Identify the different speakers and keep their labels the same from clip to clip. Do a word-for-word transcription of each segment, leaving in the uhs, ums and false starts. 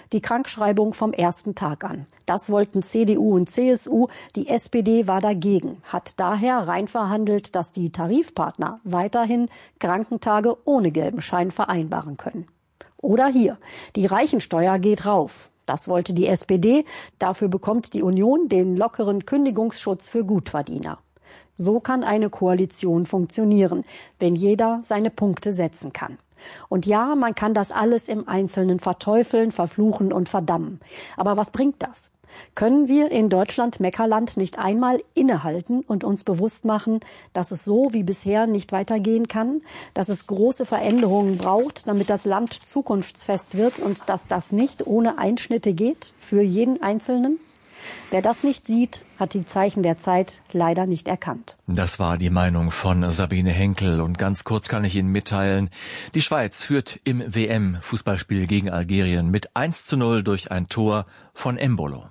Speaker 1: die Krankschreibung vom ersten Tag an. Das wollten C D U und C S U. Die S P D war dagegen, hat daher rein verhandelt, dass die Tarifpartner weiterhin Krankentage ohne gelben Schein vereinbaren können. Oder hier, die Reichensteuer geht rauf. Das wollte die S P D. Dafür bekommt die Union den lockeren Kündigungsschutz für Gutverdiener. So kann eine Koalition funktionieren, wenn jeder seine Punkte setzen kann. Und ja, man kann das alles im Einzelnen verteufeln, verfluchen und verdammen. Aber was bringt das? Können wir in Deutschland Meckerland nicht einmal innehalten und uns bewusst machen, dass es so wie bisher nicht weitergehen kann, dass es große Veränderungen braucht, damit das Land zukunftsfest wird und dass das nicht ohne Einschnitte geht für jeden Einzelnen? Wer das nicht sieht, hat die Zeichen der Zeit leider nicht erkannt.
Speaker 2: Das war die Meinung von Sabine Henkel. Und ganz kurz kann ich Ihnen mitteilen, die Schweiz führt im W M-Fußballspiel gegen Algerien mit eins zu null durch ein Tor von Embolo.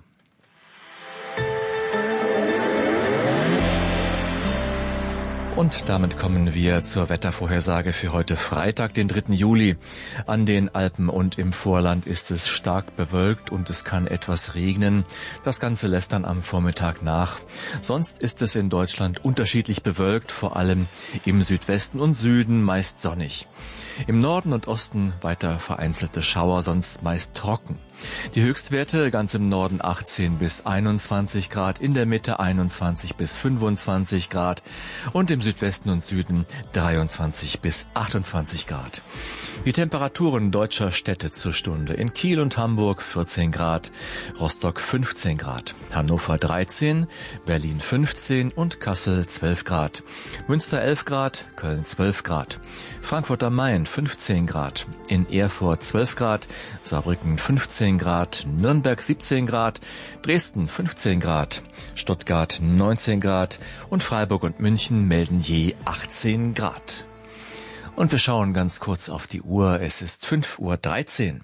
Speaker 2: Und damit kommen wir zur Wettervorhersage für heute Freitag, den dritten Juli. An den Alpen und im Vorland ist es stark bewölkt und es kann etwas regnen. Das Ganze lässt dann am Vormittag nach. Sonst ist es in Deutschland unterschiedlich bewölkt, vor allem im Südwesten und Süden meist sonnig. Im Norden und Osten weiter vereinzelte Schauer, sonst meist trocken. Die Höchstwerte ganz im Norden achtzehn bis einundzwanzig Grad, in der Mitte einundzwanzig bis fünfundzwanzig Grad und im Südwesten und Süden dreiundzwanzig bis achtundzwanzig Grad. Die Temperaturen deutscher Städte zur Stunde: in Kiel und Hamburg vierzehn Grad, Rostock fünfzehn Grad, Hannover dreizehn, Berlin fünfzehn und Kassel zwölf Grad, Münster elf Grad, Köln zwölf Grad, Frankfurt am Main fünfzehn Grad, in Erfurt zwölf Grad, Saarbrücken fünfzehn Grad, Nürnberg siebzehn Grad, Dresden fünfzehn Grad, Stuttgart neunzehn Grad und Freiburg und München melden je achtzehn Grad. Und wir schauen ganz kurz auf die Uhr. Es ist fünf Uhr dreizehn.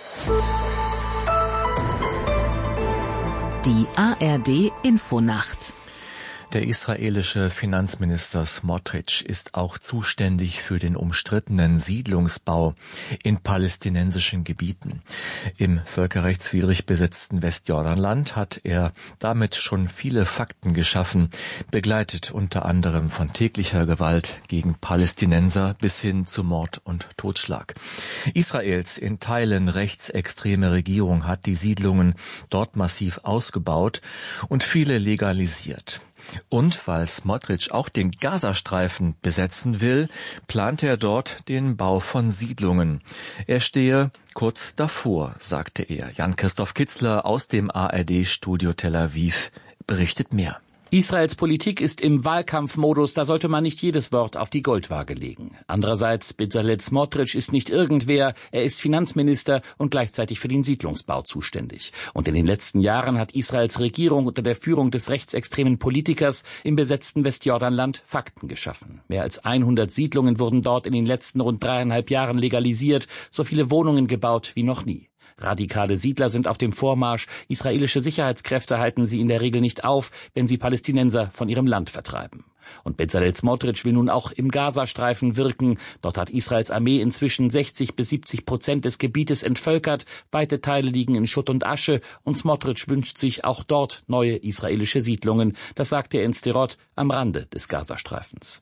Speaker 3: Die A R D Infonacht.
Speaker 2: Der israelische Finanzminister Smotrich ist auch zuständig für den umstrittenen Siedlungsbau in palästinensischen Gebieten. Im völkerrechtswidrig besetzten Westjordanland hat er damit schon viele Fakten geschaffen, begleitet unter anderem von täglicher Gewalt gegen Palästinenser bis hin zu Mord und Totschlag. Israels in Teilen rechtsextreme Regierung hat die Siedlungen dort massiv ausgebaut und viele legalisiert. Und weil Smotrich auch den Gazastreifen besetzen will, plant er dort den Bau von Siedlungen. Er stehe kurz davor, sagte er. Jan-Christoph Kitzler aus dem A R D-Studio Tel Aviv berichtet mehr.
Speaker 4: Israels Politik ist im Wahlkampfmodus, da sollte man nicht jedes Wort auf die Goldwaage legen. Andererseits, Bezalel Smotrich ist nicht irgendwer, er ist Finanzminister und gleichzeitig für den Siedlungsbau zuständig. Und in den letzten Jahren hat Israels Regierung unter der Führung des rechtsextremen Politikers im besetzten Westjordanland Fakten geschaffen. Mehr als hundert Siedlungen wurden dort in den letzten rund dreieinhalb Jahren legalisiert, so viele Wohnungen gebaut wie noch nie. Radikale Siedler sind auf dem Vormarsch, israelische Sicherheitskräfte halten sie in der Regel nicht auf, wenn sie Palästinenser von ihrem Land vertreiben. Und Bezalel Smotrich will nun auch im Gazastreifen wirken. Dort hat Israels Armee inzwischen sechzig bis siebzig Prozent des Gebietes entvölkert. Weite Teile liegen in Schutt und Asche und Smotrich wünscht sich auch dort neue israelische Siedlungen. Das sagte er in Sderot am Rande des Gazastreifens.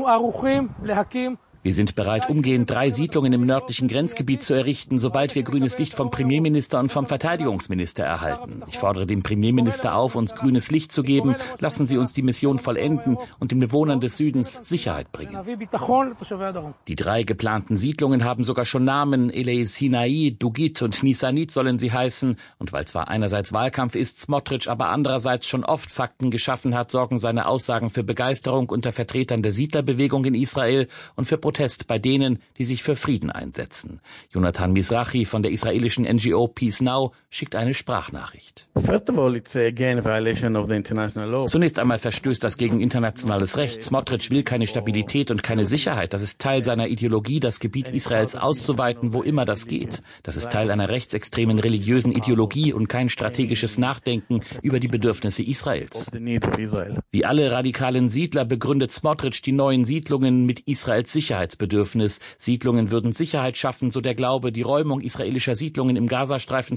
Speaker 4: Wir sind bereit, umgehend drei Siedlungen im nördlichen Grenzgebiet zu errichten, sobald wir grünes Licht vom Premierminister und vom Verteidigungsminister erhalten. Ich fordere den Premierminister auf, uns grünes Licht zu geben. Lassen Sie uns die Mission vollenden und den Bewohnern des Südens Sicherheit bringen. Die drei geplanten Siedlungen haben sogar schon Namen. Elei Sinai, Dugit und Nisanit sollen sie heißen. Und weil zwar einerseits Wahlkampf ist, Smotrich aber andererseits schon oft Fakten geschaffen hat, sorgen seine Aussagen für Begeisterung unter Vertretern der Siedlerbewegung in Israel und für Protest bei denen, die sich für Frieden einsetzen. Jonathan Mizrahi von der israelischen N G O Peace Now schickt eine Sprachnachricht. Zunächst einmal verstößt das gegen internationales Recht. Smotrich will keine Stabilität und keine Sicherheit. Das ist Teil seiner Ideologie, das Gebiet Israels auszuweiten, wo immer das geht. Das ist Teil einer rechtsextremen religiösen Ideologie und kein strategisches Nachdenken über die Bedürfnisse Israels. Wie alle radikalen Siedler begründet Smotrich die neuen Siedlungen mit Israels Sicherheit. Sicherheitsbedürfnis. Siedlungen würden Sicherheit schaffen, so der Glaube, die Räumung israelischer Siedlungen im Gazastreifen